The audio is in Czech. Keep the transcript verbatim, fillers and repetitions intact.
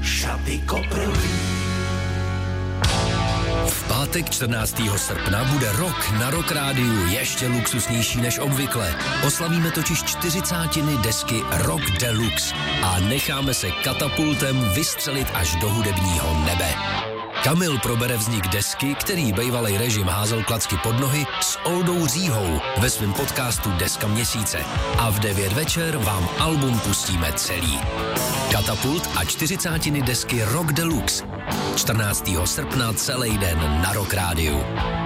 šaty koprlí. V pátek čtrnáctého srpna bude rok na Rock Rádiu ještě luxusnější než obvykle. Oslavíme totiž čtyřicátiny desky Rock Deluxe a necháme se katapultem vystřelit až do hudebního nebe. Kamil probere vznik desky, který bejvalej režim házel klacky pod nohy, s Oldou Říhou ve svém podcastu Deska měsíce. A v devět večer vám album pustíme celý. Katapult a čtyřicátiny desky Rock Deluxe. čtrnáctého srpna celý den na Rock Rádiu.